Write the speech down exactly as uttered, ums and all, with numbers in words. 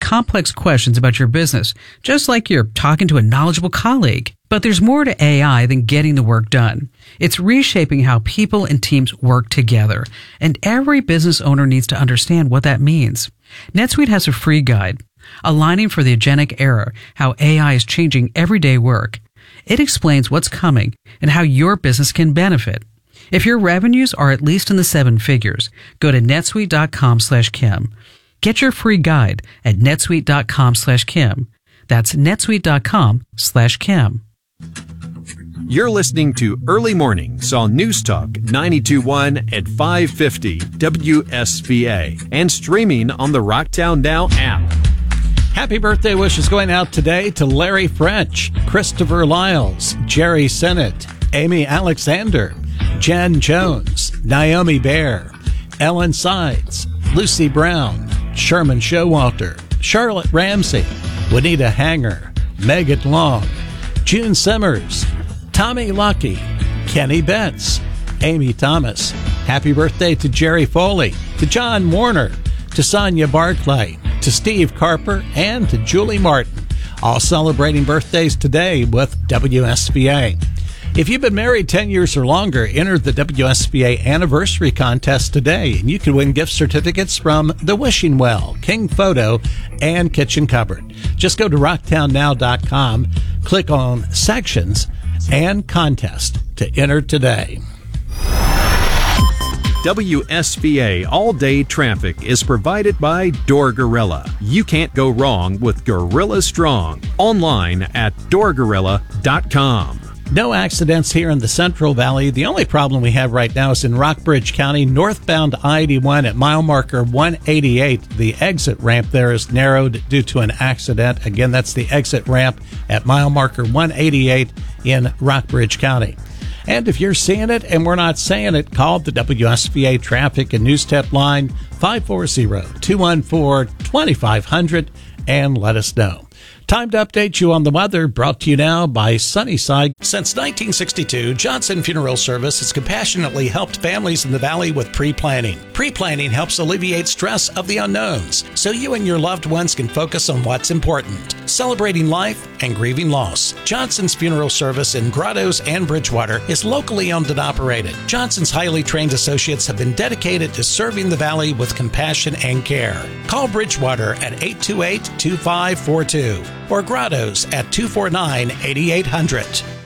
complex questions about your business, just like you're talking to a knowledgeable colleague. But there's more to A I than getting the work done. It's reshaping how people and teams work together, and every business owner needs to understand what that means. NetSuite has a free guide, Aligning for the Agentic Era, how A I is changing everyday work. It explains what's coming and how your business can benefit. If your revenues are at least in the seven figures, go to netsuite.com slash Kim. Get your free guide at netsuite.com slash Kim. That's netsuite.com slash Kim. You're listening to Early Mornings on News Talk ninety-two point one at five fifty W S V A and streaming on the Rocktown Now app. Happy birthday wishes going out today to Larry French, Christopher Lyles, Jerry Sennett, Amy Alexander, Jen Jones, Naomi Bear, Ellen Sides, Lucy Brown, Sherman Showalter, Charlotte Ramsey, Juanita Hanger, Megan Long, June Simmers, Tommy Lucky, Kenny Betts, Amy Thomas. Happy birthday to Jerry Foley, to John Warner, to Sonia Barclay, to Steve Carper, and to Julie Martin. All celebrating birthdays today with W S V A. If you've been married ten years or longer, enter the W S V A Anniversary Contest today, and you can win gift certificates from The Wishing Well, King Photo, and Kitchen Cupboard. Just go to rocktown now dot com, click on Sections, and Contest to enter today. W S V A All-Day Traffic is provided by Door Gorilla. You can't go wrong with Gorilla Strong. Online at door gorilla dot com. No accidents here in the Central Valley. The only problem we have right now is in Rockbridge County, northbound I eighty-one at mile marker one eighty-eight. The exit ramp there is narrowed due to an accident. Again, that's the exit ramp at mile marker one eighty-eight in Rockbridge County. And if you're seeing it and we're not saying it, call the W S V A Traffic and News Tip line five four zero, two one four, two five zero zero and let us know. Time to update you on the weather, brought to you now by Sunnyside. Since nineteen sixty-two, Johnson Funeral Service has compassionately helped families in the Valley with pre-planning. Pre-planning helps alleviate stress of the unknowns, so you and your loved ones can focus on what's important, celebrating life and grieving loss. Johnson's Funeral Service in Grottoes and Bridgewater is locally owned and operated. Johnson's highly trained associates have been dedicated to serving the Valley with compassion and care. Call Bridgewater at eight two eight, two five four two or Grottoes at two four nine, eight eight zero zero.